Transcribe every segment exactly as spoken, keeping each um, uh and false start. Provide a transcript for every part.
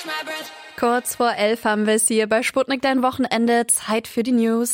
Kurz vor elf haben wir es hier bei Sputnik dein Wochenende. Zeit für die News.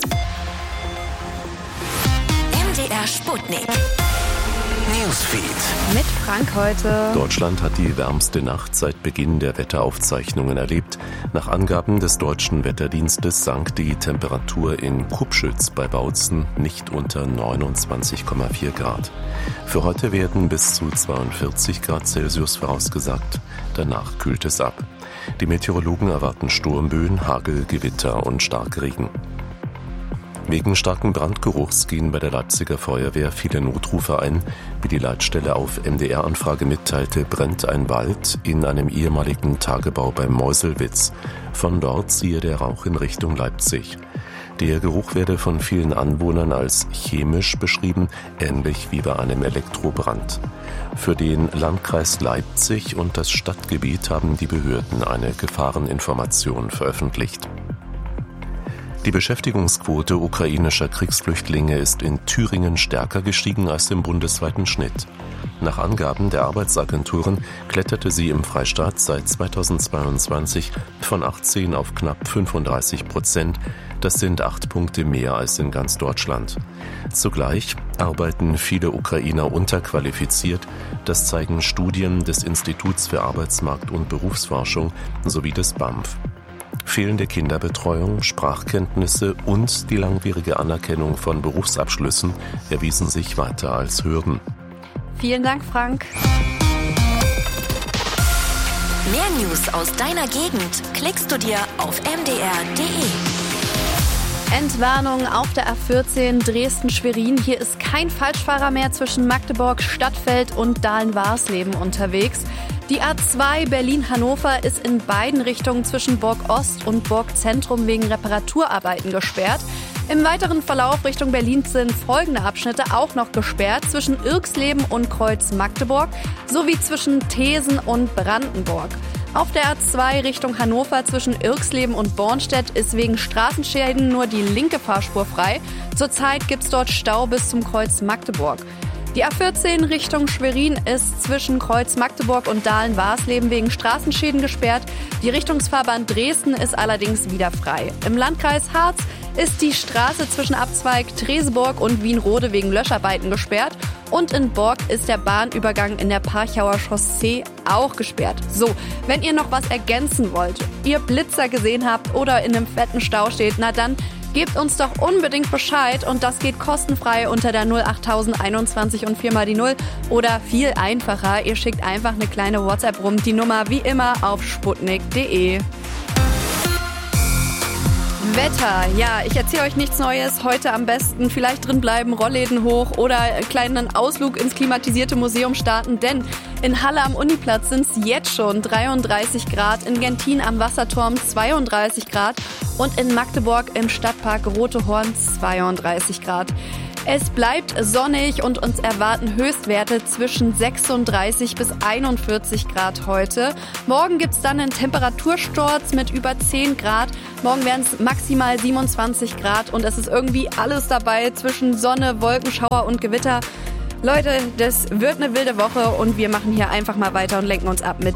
M D R Sputnik. Newsfeed. Mit Frank heute. Deutschland hat die wärmste Nacht seit Beginn der Wetteraufzeichnungen erlebt. Nach Angaben des Deutschen Wetterdienstes sank die Temperatur in Kupschütz bei Bautzen nicht unter neunundzwanzig Komma vier Grad. Für heute werden bis zu zweiundvierzig Grad Celsius vorausgesagt. Danach kühlt es ab. Die Meteorologen erwarten Sturmböen, Hagel, Gewitter und Starkregen. Wegen starken Brandgeruchs gehen bei der Leipziger Feuerwehr viele Notrufe ein. Wie die Leitstelle auf M D R-Anfrage mitteilte, brennt ein Wald in einem ehemaligen Tagebau bei Meuselwitz. Von dort ziehe der Rauch in Richtung Leipzig. Der Geruch werde von vielen Anwohnern als chemisch beschrieben, ähnlich wie bei einem Elektrobrand. Für den Landkreis Leipzig und das Stadtgebiet haben die Behörden eine Gefahreninformation veröffentlicht. Die Beschäftigungsquote ukrainischer Kriegsflüchtlinge ist in Thüringen stärker gestiegen als im bundesweiten Schnitt. Nach Angaben der Arbeitsagenturen kletterte sie im Freistaat seit zweitausendzweiundzwanzig von achtzehn auf knapp fünfunddreißig Prozent. Das sind acht Punkte mehr als in ganz Deutschland. Zugleich arbeiten viele Ukrainer unterqualifiziert. Das zeigen Studien des Instituts für Arbeitsmarkt- und Berufsforschung sowie des B A M F. Fehlende Kinderbetreuung, Sprachkenntnisse und die langwierige Anerkennung von Berufsabschlüssen erwiesen sich weiter als Hürden. Vielen Dank, Frank. Mehr News aus deiner Gegend klickst du dir auf m d r punkt d e. Entwarnung auf der A vierzehn Dresden-Schwerin. Hier ist kein Falschfahrer mehr zwischen Magdeburg, Stadtfeld und Dahlen-Warsleben unterwegs. Die A zwei Berlin-Hannover ist in beiden Richtungen zwischen Burg Ost und Burg Zentrum wegen Reparaturarbeiten gesperrt. Im weiteren Verlauf Richtung Berlin sind folgende Abschnitte auch noch gesperrt: zwischen Irxleben und Kreuz Magdeburg sowie zwischen Thesen und Brandenburg. Auf der A zwei Richtung Hannover zwischen Irxleben und Bornstedt ist wegen Straßenschäden nur die linke Fahrspur frei. Zurzeit gibt's dort Stau bis zum Kreuz Magdeburg. Die A vierzehn Richtung Schwerin ist zwischen Kreuz Magdeburg und Dahlen-Warsleben wegen Straßenschäden gesperrt. Die Richtungsfahrbahn Dresden ist allerdings wieder frei. Im Landkreis Harz ist die Straße zwischen Abzweig Treseburg und Wienrode wegen Löscharbeiten gesperrt. Und in Bork ist der Bahnübergang in der Parchauer Chaussee auch gesperrt. So, wenn ihr noch was ergänzen wollt, ihr Blitzer gesehen habt oder in einem fetten Stau steht, na dann gebt uns doch unbedingt Bescheid, und das geht kostenfrei unter der null acht tausend einundzwanzig und viermal die Null oder viel einfacher, ihr schickt einfach eine kleine WhatsApp rum, die Nummer wie immer auf sputnik punkt d e. Wetter, ja, ich erzähle euch nichts Neues. Heute am besten vielleicht drin bleiben, Rollläden hoch oder einen kleinen Ausflug ins klimatisierte Museum starten, denn in Halle am Uniplatz sind es jetzt schon dreiunddreißig Grad, in Gentin am Wasserturm zweiunddreißig Grad und in Magdeburg im Stadtpark Rote Horn zweiunddreißig Grad. Es bleibt sonnig und uns erwarten Höchstwerte zwischen sechsunddreißig bis einundvierzig Grad heute. Morgen gibt's dann einen Temperatursturz mit über zehn Grad. Morgen werden es maximal siebenundzwanzig Grad und es ist irgendwie alles dabei zwischen Sonne, Wolkenschauer und Gewitter. Leute, das wird eine wilde Woche und wir machen hier einfach mal weiter und lenken uns ab mit